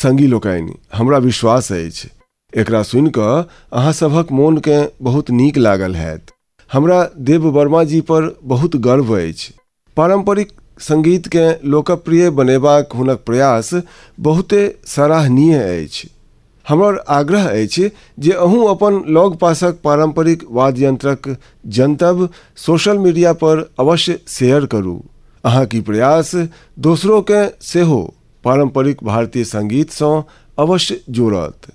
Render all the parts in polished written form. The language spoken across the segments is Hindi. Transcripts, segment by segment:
संगी लोकनि, हमरा विश्वास अछि एकरा सुनि कऽ अहाँ सभक मोन के बहुत नीक लागल हैत। हमरा देव वर्मा जी पर बहुत गर्व अछि। पारंपरिक संगीत के लोकप्रिय बनेबाक हुनक प्रयास बहुते सराहनीय अछि। हमर आग्रह अछि जे अहूँ अपन लग पासक पारंपरिक वाद्य यंत्रक जनतब सोशल मीडिया पर अवश्य शेयर करू। अहाँ की प्रयास दोसरों के सेहो पारंपरिक भारतीय संगीत सँ अवश्य जोड़त।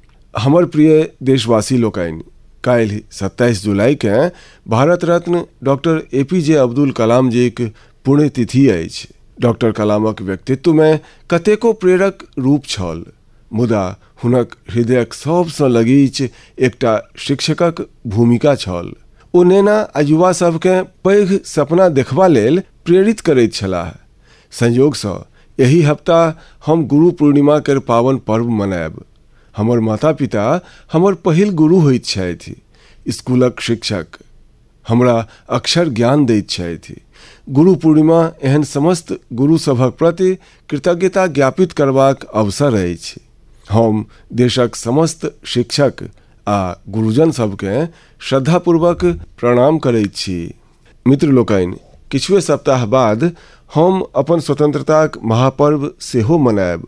हमर प्रिय देशवासी लोकनि, काल्हि 27 जुलाई के भारत रत्न डॉक्टर APJ अब्दुल कलाम जीक पुण्यतिथि अछि। डॉक्टर कलामक व्यक्तित्व में कतेको प्रेरक रूप छल, मुदा हुनक हृदयक सबसँ लगीच एकटा शिक्षकक भूमिका छल। ओ नेना आ युवा सबके पैघ सपना देखबा लेल प्रेरित करैत छलाह। संयोगसँ एहि हफ्ता हम गुरु पूर्णिमा केर पावन पर्व मनाएब। हमर माता पिता हमर पहिल गुरु होइत छथि। स्कूलक शिक्षक हमरा अक्षर ज्ञान दैत छथि। गुरु पूर्णिमा एहन समस्त गुरु सभक प्रति कृतज्ञता ज्ञापित करबाक अवसर अछि। हम देशक समस्त शिक्षक आ गुरुजन सबके श्रद्धापूर्वक प्रणाम करैत छी। मित्र लोकनि, किछुए सप्ताह बाद हम अपन स्वतंत्रताक महापर्व सेहो मनाएब।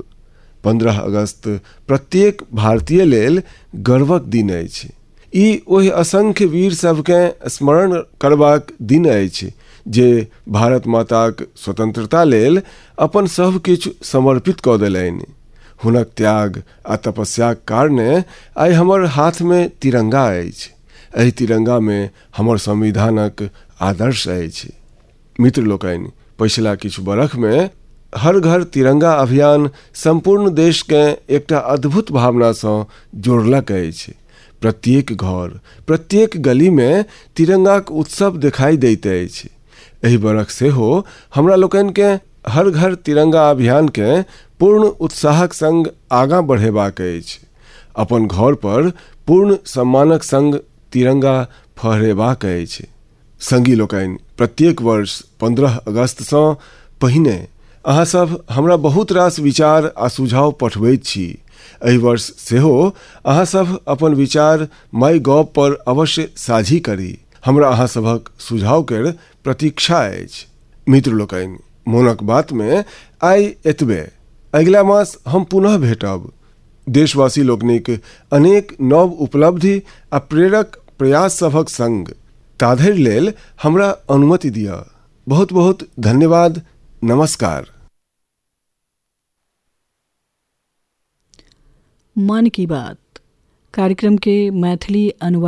15 अगस्त प्रत्येक भारतीय लेल गर्वक दिन अछि। ई ओहि असंख्य वीर सबके स्मरण करबाक दिन अछि जे भारत माताक स्वतंत्रता लेल अपन सब किछु समर्पित कऽ देलनि। हुनक त्याग आ तपस्याक कारणे आइ हमर हाथ में तिरंगा अछि। एहि तिरंगा में हमर संविधानक आदर्श अछि। मित्र लोकनि, पिछला किछु बरख में हर घर तिरंगा अभियान संपूर्ण देश के एकटा अद्भुत भावना सँ जोड़लक अछि। प्रत्येक घर, प्रत्येक गली में तिरंगाक उत्सव दिखाई दैत अछि। एहि बरख सेहो हमरा लोकनि के हर घर तिरंगा अभियान के पूर्ण उत्साहक संग आगाँ बढ़ेबाक अछि। अपन घर पर पूर्ण सम्मानक संग तिरंगा फहरेबाक अछि। संगी लोकनि, प्रत्येक वर्ष 15 अगस्त सँ पहिने अहाँ सब हमरा बहुत रास विचार आ सुझाव पठबैत छी। एहि वर्ष सेहो अहाँ सब अपन विचार माईगॉव पर अवश्य साझी करी। हमरा अहाँ सभक सुझाव केर प्रतीक्षा अछि। मित्र लोकनि, मोनक बात में आइ एतबे। अगिला मास हम पुनः भेटब। देशवासी लोकनिक अनेक नव उपलब्धि आ प्रेरक प्रयास सभक संग। ताधरि लेल हमरा अनुमति दिअ। बहुत बहुत धन्यवाद। नमस्कार। मन की बात कार्यक्रम के मैथिली अनुवाद